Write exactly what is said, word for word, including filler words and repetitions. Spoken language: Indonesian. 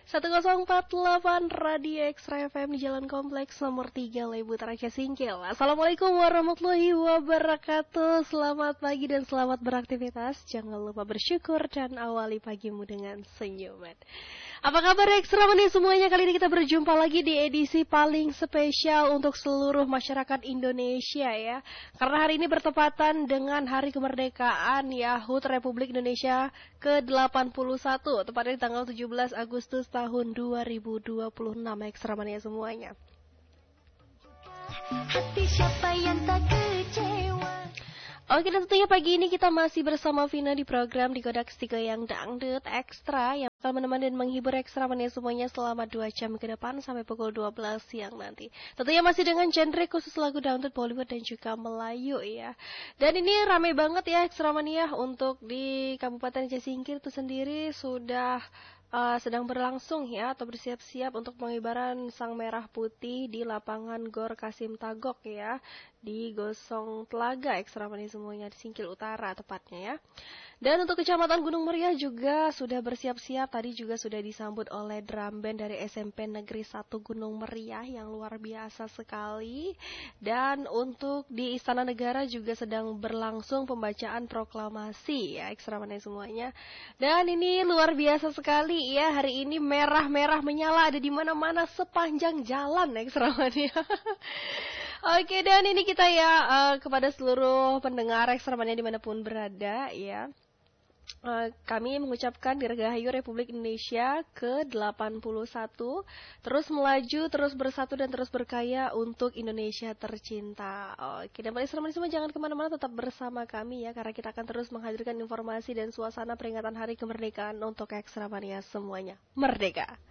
satu nol empat delapan Radio Extra F M di Jalan Kompleks nomor tiga Lebu Taraja Singkil. Assalamualaikum warahmatullahi wabarakatuh. Selamat pagi dan selamat beraktivitas. Jangan lupa bersyukur dan awali pagimu dengan senyuman. Apa kabar Extra Mania semuanya? Kali ini kita berjumpa lagi di edisi paling spesial untuk seluruh masyarakat Indonesia ya. Karena hari ini bertepatan dengan Hari Kemerdekaan ya, H U T Republik Indonesia ke delapan puluh satu, tepatnya di tanggal tujuh belas Agustus tahun dua ribu dua puluh enam Extra Mania semuanya. Hati siapa yang tak kecewa. Oke, dan tentunya pagi ini kita masih bersama Vina di program di Kodaks tiga yang dangdut Extra yang akan menemani dan menghibur Extra Mania semuanya selama dua jam ke depan sampai pukul dua belas siang nanti. Tentunya masih dengan genre khusus lagu dangdut, Bollywood dan juga Melayu ya. Dan ini ramai banget ya Extra Mania untuk di Kabupaten Jasingkir itu sendiri sudah Uh, sedang berlangsung ya atau bersiap-siap untuk pengibaran Sang Merah Putih di lapangan Gor Kasim Tagok ya di Gosong Telaga Extra Mania semuanya di Singkil Utara tepatnya ya. Dan untuk Kecamatan Gunung Meriah juga sudah bersiap-siap, tadi juga sudah disambut oleh drum band dari S M P Negeri satu Gunung Meriah yang luar biasa sekali. Dan untuk di Istana Negara juga sedang berlangsung pembacaan proklamasi ya Extra Mania semuanya. Dan ini luar biasa sekali ya, hari ini merah-merah menyala ada di mana-mana sepanjang jalan Extra Mania. Oke, dan ini kita ya uh, kepada seluruh pendengar Extra Mania dimanapun berada ya. Uh, kami mengucapkan Dirgahayu Republik Indonesia ke delapan puluh satu. Terus melaju, terus bersatu dan terus berkaya untuk Indonesia tercinta. Oke, dan Extra Mania semua jangan kemana-mana, tetap bersama kami ya, karena kita akan terus menghadirkan informasi dan suasana peringatan Hari Kemerdekaan untuk Extra Mania semuanya. Merdeka!